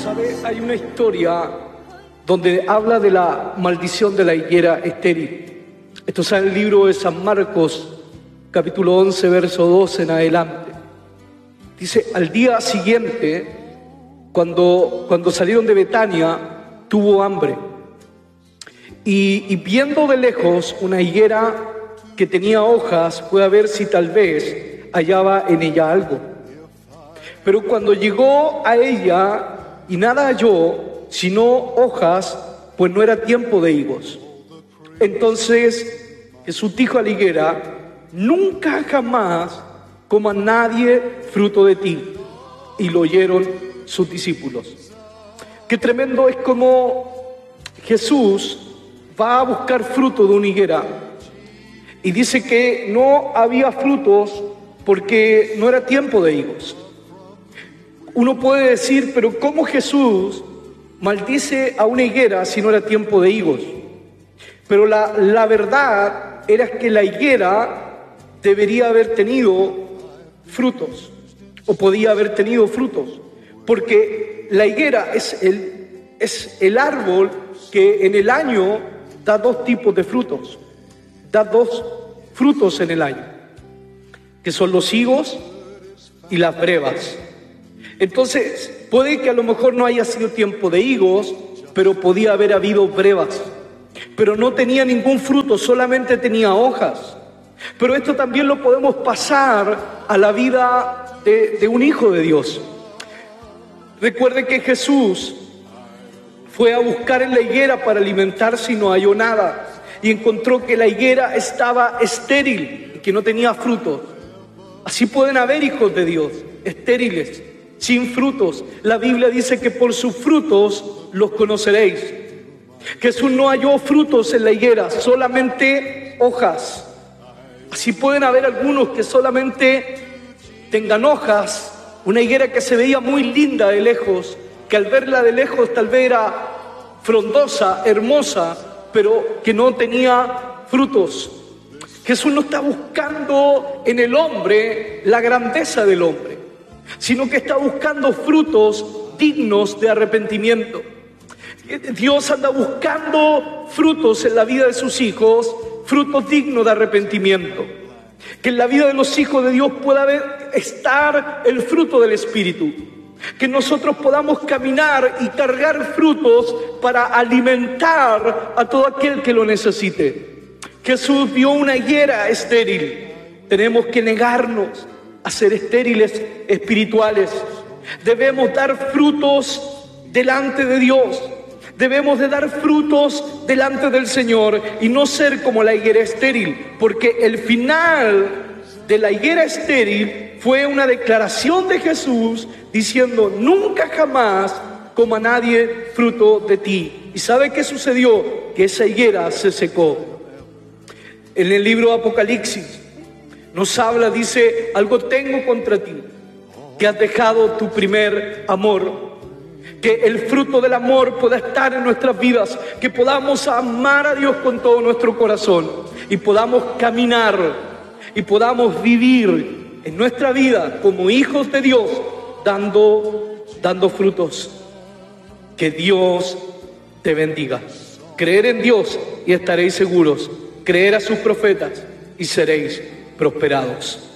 ¿Sabe? Hay una historia donde habla de la maldición de la higuera estéril. Esto está en el libro de San Marcos, capítulo 11, verso 12 en adelante. Dice, al día siguiente, cuando salieron de Betania, tuvo hambre. Y viendo de lejos una higuera que tenía hojas, fue a ver si tal vez hallaba en ella algo. Pero cuando llegó a ella y nada halló, sino hojas, pues no era tiempo de higos. Entonces Jesús dijo a la higuera, nunca jamás coma nadie fruto de ti. Y lo oyeron sus discípulos. Qué tremendo es como Jesús va a buscar fruto de una higuera. Y dice que no había frutos porque no era tiempo de higos. Uno puede decir, pero ¿cómo Jesús maldice a una higuera si no era tiempo de higos? Pero la verdad era que la higuera debería haber tenido frutos, o podía haber tenido frutos, porque la higuera es el árbol que en el año da dos tipos de frutos, da dos frutos en el año, que son los higos y las brevas. Entonces, puede que a lo mejor no haya sido tiempo de higos, pero podía haber habido brevas. Pero no tenía ningún fruto, solamente tenía hojas. Pero esto también lo podemos pasar a la vida de un hijo de Dios. Recuerde que Jesús fue a buscar en la higuera para alimentarse y no halló nada. Y encontró que la higuera estaba estéril y que no tenía frutos. Así pueden haber hijos de Dios, estériles, sin frutos. La Biblia dice que por sus frutos los conoceréis. Jesús no halló frutos en la higuera, solamente hojas. Así pueden haber algunos que solamente tengan hojas, una higuera que se veía muy linda de lejos, que al verla de lejos tal vez era frondosa, hermosa, pero que no tenía frutos. Jesús no está buscando en el hombre la grandeza del hombre, sino que está buscando frutos dignos de arrepentimiento. Dios anda buscando frutos en la vida de sus hijos, frutos dignos de arrepentimiento. Que en la vida de los hijos de Dios pueda estar el fruto del Espíritu. Que nosotros podamos caminar y cargar frutos para alimentar a todo aquel que lo necesite. Jesús vio una higuera estéril. Tenemos que negarnos a ser estériles espirituales. Debemos dar frutos delante de Dios. Debemos de dar frutos delante del Señor y no ser como la higuera estéril, porque el final de la higuera estéril fue una declaración de Jesús diciendo, nunca jamás coma nadie fruto de ti. ¿Y sabe qué sucedió? Que esa higuera se secó. En el libro de Apocalipsis nos habla, dice, algo tengo contra ti, que has dejado tu primer amor. Que el fruto del amor pueda estar en nuestras vidas, que podamos amar a Dios con todo nuestro corazón y podamos caminar y podamos vivir en nuestra vida como hijos de Dios, dando frutos. Que Dios te bendiga. Creer en Dios y estaréis seguros. Creer a sus profetas y seréis prosperados.